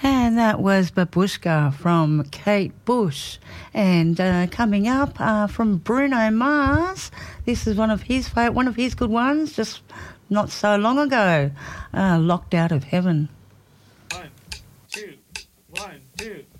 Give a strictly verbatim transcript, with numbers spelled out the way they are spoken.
And that was Babushka from Kate Bush. And uh, coming up uh, from Bruno Mars, this is one of his favourite, one of his good ones, just not so long ago, uh, Locked Out of Heaven. One, two, one, two.